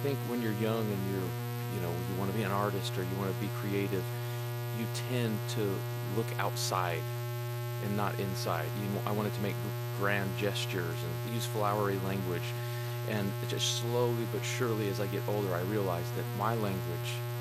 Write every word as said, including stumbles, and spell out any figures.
think when you're young and you're, you know, you wanna be an artist or you wanna be creative, you tend to look outside and not inside. You know, I wanted to make gr grand gestures and use flowery language, and just slowly but surely as I get older, I realized that my language